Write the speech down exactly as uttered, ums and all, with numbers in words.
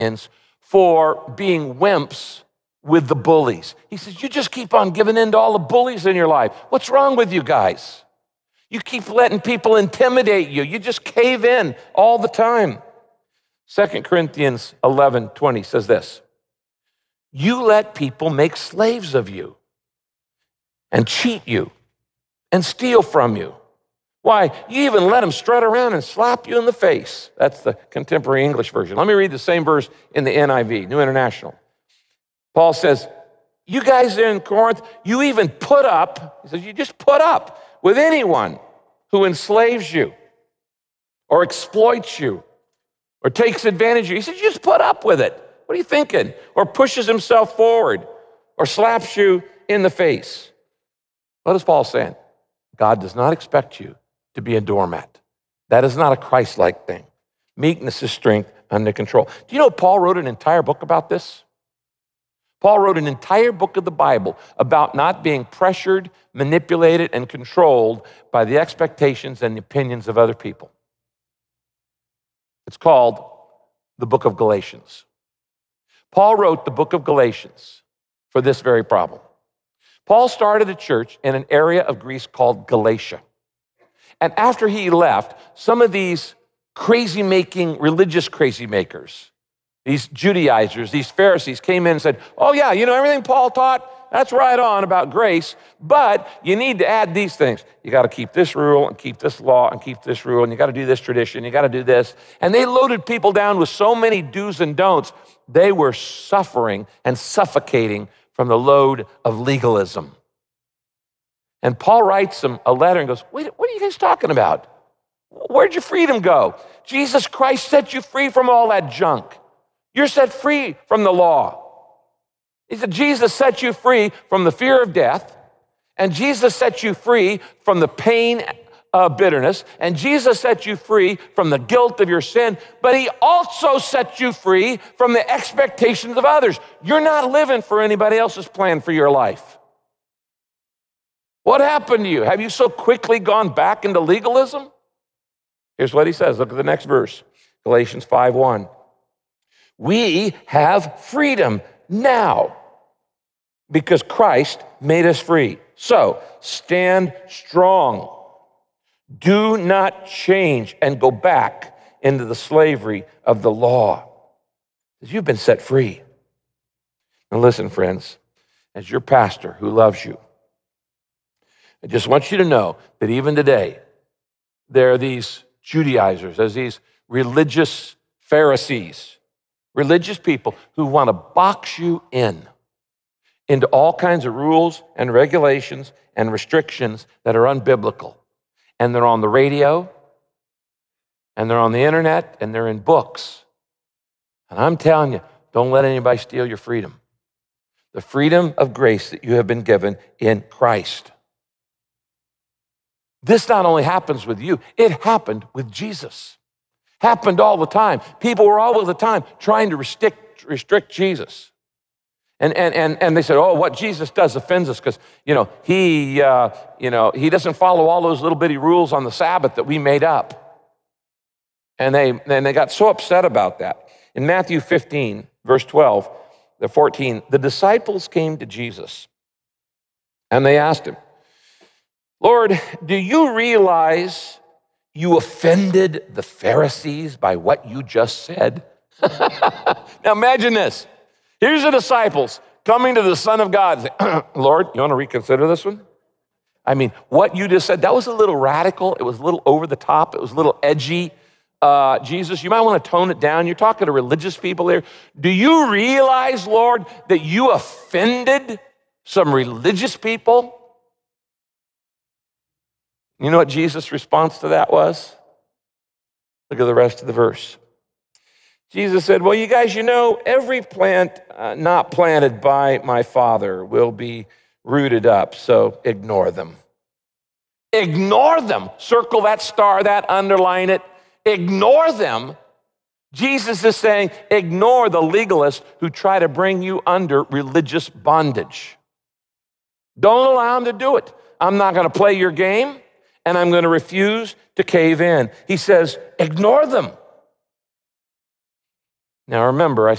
Corinthians for being wimps with the bullies. He says, you just keep on giving in to all the bullies in your life. What's wrong with you guys? You keep letting people intimidate you. You just cave in all the time. Second Corinthians eleven twenty says this, you let people make slaves of you and cheat you and steal from you. Why, you even let them strut around and slap you in the face. That's the contemporary English version. Let me read the same verse in the N I V, New International. Paul says, you guys in Corinth, you even put up, he says, you just put up with anyone who enslaves you or exploits you or takes advantage of you. He says, you just put up with it. What are you thinking? Or pushes himself forward or slaps you in the face. What is Paul saying? God does not expect you to be a doormat. That is not a Christ-like thing. Meekness is strength under control. Do you know Paul wrote an entire book about this? Paul wrote an entire book of the Bible about not being pressured, manipulated, and controlled by the expectations and the opinions of other people. It's called the book of Galatians. Paul wrote the book of Galatians for this very problem. Paul started a church in an area of Greece called Galatia. And after he left, some of these crazy-making, religious crazy-makers, these Judaizers, these Pharisees came in and said, oh yeah, you know everything Paul taught? That's right on about grace, but you need to add these things. You got to keep this rule and keep this law and keep this rule, and you got to do this tradition, you got to do this. And they loaded people down with so many do's and don'ts, they were suffering and suffocating from the load of legalism. And Paul writes them a letter and goes, wait, what are you guys talking about? Where'd your freedom go? Jesus Christ set you free from all that junk. You're set free from the law. He said, Jesus set you free from the fear of death, and Jesus set you free from the pain of bitterness, and Jesus set you free from the guilt of your sin, but he also set you free from the expectations of others. You're not living for anybody else's plan for your life. What happened to you? Have you so quickly gone back into legalism? Here's what he says. Look at the next verse, Galatians five one. We have freedom now because Christ made us free. So stand strong. Do not change and go back into the slavery of the law, because you've been set free. Now listen, friends, as your pastor who loves you, I just want you to know that even today, there are these Judaizers, there's these religious Pharisees, religious people who want to box you in into all kinds of rules and regulations and restrictions that are unbiblical. And they're on the radio, and they're on the internet, and they're in books. And I'm telling you, don't let anybody steal your freedom. The freedom of grace that you have been given in Christ. This not only happens with you, it happened with Jesus. Happened all the time. People were all the time trying to restrict, restrict Jesus. And, and, and, and they said, oh, what Jesus does offends us because, you know, he, uh, you know, he doesn't follow all those little bitty rules on the Sabbath that we made up. And they, and they got so upset about that. In Matthew fifteen, verse twelve, the fourteen, the disciples came to Jesus and they asked him, Lord, do you realize you offended the Pharisees by what you just said? Now imagine this. Here's the disciples coming to the Son of God. Say, Lord, you want to reconsider this one? I mean, what you just said, that was a little radical. It was a little over the top. It was a little edgy. Uh, Jesus, you might want to tone it down. You're talking to religious people here. Do you realize, Lord, that you offended some religious people? You know what Jesus' response to that was? Look at the rest of the verse. Jesus said, well, you guys, you know, every plant uh, not planted by my Father will be rooted up, so ignore them. Ignore them. Circle that, star that, underline it. Ignore them. Jesus is saying, ignore the legalists who try to bring you under religious bondage. Don't allow them to do it. I'm not going to play your game, and I'm going to refuse to cave in. He says, ignore them. Now remember, I